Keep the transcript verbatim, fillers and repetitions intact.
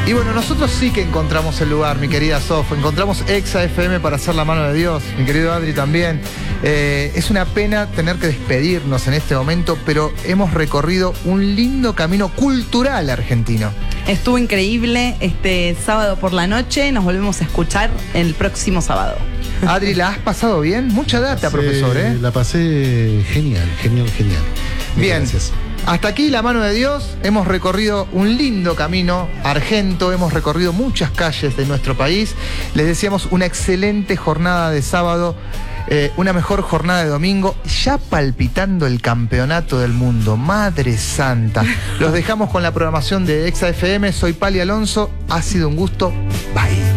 Y bueno, nosotros sí que encontramos el lugar, mi querida Sof. Encontramos Exa F M para hacer la mano de Dios. Mi querido Adri también. Eh, es una pena tener que despedirnos en este momento, pero hemos recorrido un lindo camino cultural argentino. Estuvo increíble este sábado por la noche. Nos volvemos a escuchar el próximo sábado. Adri, ¿la has pasado bien? Mucha data, Sí, profesor, ¿eh? La pasé genial, genial, genial. Bien. Gracias. Hasta aquí la mano de Dios. Hemos recorrido un lindo camino argento, hemos recorrido muchas calles de nuestro país. Les deseamos una excelente jornada de sábado, eh, una mejor jornada de domingo, ya palpitando el campeonato del mundo. Madre santa. Los dejamos con la programación de Exa F M. Soy Pali Alonso. Ha sido un gusto. Bye.